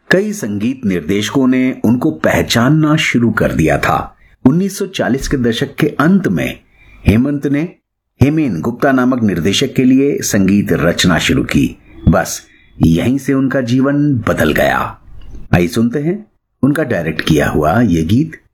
कई संगीत निर्देशकों ने उनको पहचानना शुरू कर दिया था। 1940 के दशक के अंत में हेमंत ने हेमेन गुप्ता नामक निर्देशक के लिए संगीत रचना शुरू की। बस यहीं से उनका जीवन बदल गया। आइए सुनते हैं उनका डायरेक्ट किया हुआ ये गीत